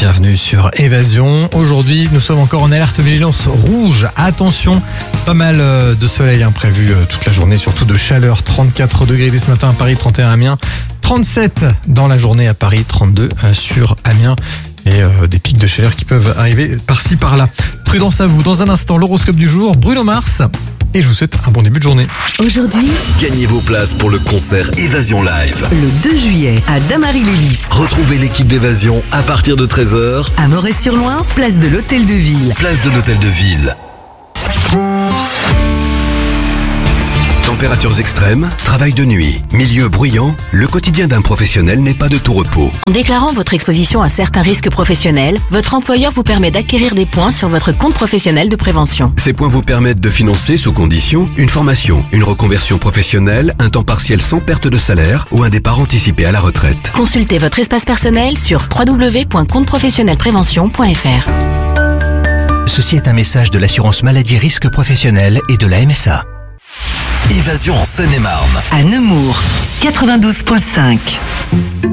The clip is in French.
Bienvenue sur Évasion. Aujourd'hui, nous sommes encore en alerte vigilance rouge. Attention, pas mal de soleil prévu toute la journée, surtout de chaleur. 34 degrés dès ce matin à Paris, 31 à Amiens, 37 dans la journée à Paris, 32 sur Amiens. Et des pics de chaleur qui peuvent arriver par-ci par-là. Prudence à vous. Dans un instant, l'horoscope du jour, Bruno Mars. Et je vous souhaite un bon début de journée. Aujourd'hui, gagnez vos places pour le concert Évasion Live. Le 2 juillet, à Damary-les-Lys. Retrouvez l'équipe d'Évasion à partir de 13h. À Moret-sur-Loing, place de l'Hôtel de Ville. Place de l'Hôtel de Ville. Températures extrêmes, travail de nuit, milieu bruyant, le quotidien d'un professionnel n'est pas de tout repos. Déclarant votre exposition à certains risques professionnels, votre employeur vous permet d'acquérir des points sur votre compte professionnel de prévention. Ces points vous permettent de financer sous condition une formation, une reconversion professionnelle, un temps partiel sans perte de salaire ou un départ anticipé à la retraite. Consultez votre espace personnel sur www.compteprofessionnelprévention.fr. Ceci est un message de l'assurance maladie risque professionnel et de la MSA. Évasion en Seine-et-Marne. À Nemours, 92.5.